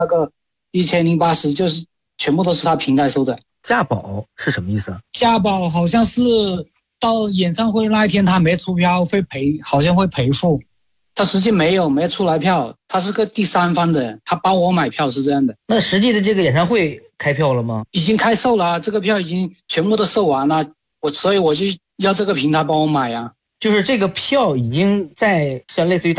那个1080就是全部都是他平台收的。 价保是什么意思啊？ 价保好像是到演唱会那一天他没出票会赔，好像会赔付。他实际没出来票，他是个第三方的，他帮我买票是这样的。 那实际的这个演唱会开票了吗？ 已经开售了，这个票已经全部都售完了，所以我就要这个平台帮我买啊。 就是这个票已经在像类似于大